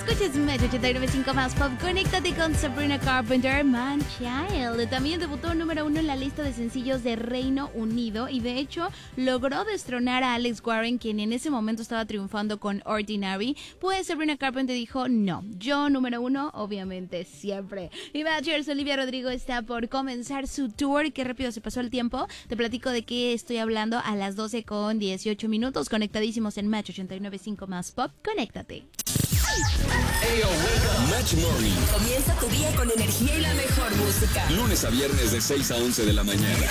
Escuches Match 89.5 más pop. Conéctate con Sabrina Carpenter, Man Child. También debutó número 1 en la lista de sencillos de Reino Unido y de hecho logró destronar a Alex Warren, quien en ese momento estaba triunfando con Ordinary. Pues Sabrina Carpenter dijo, no, yo número 1, obviamente, siempre. Y Matchers, Olivia Rodrigo está por comenzar su tour. Qué rápido se pasó el tiempo. Te platico de qué estoy hablando a las 12:18. Conectadísimos en Match 89.5 más pop. Conéctate. Match Morning. Comienza tu día con energía y la mejor música. Lunes a viernes de 6 a 11 de la mañana.